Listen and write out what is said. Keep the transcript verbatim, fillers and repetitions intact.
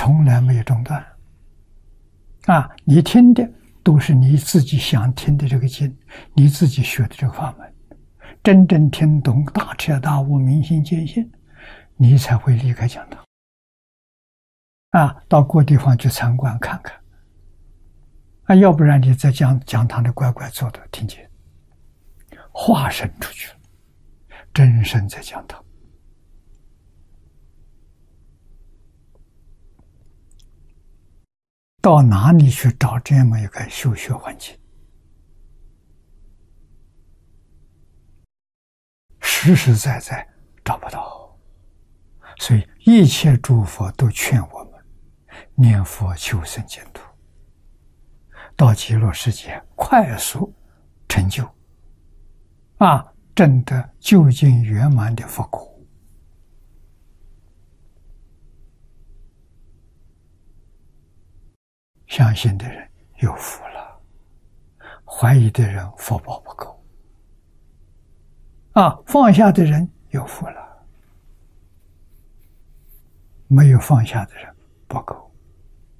从来没有中断。啊，你听的都是你自己想听的这个经，你自己学的这个法门，真正听懂大彻大悟、明心见性，你才会离开讲堂。啊，到各地方去参观看看。啊，要不然你在讲讲堂里乖乖坐着听经，化身出去了，真身在讲堂。到哪里去找这么一个修学环境？实实在在找不到。所以一切诸佛都劝我们念佛求生净土，到极乐世界快速成就，啊，证得究竟圆满的佛果。相信的人有福了，怀疑的人福报不够，啊，放下的人有福了，没有放下的人不够。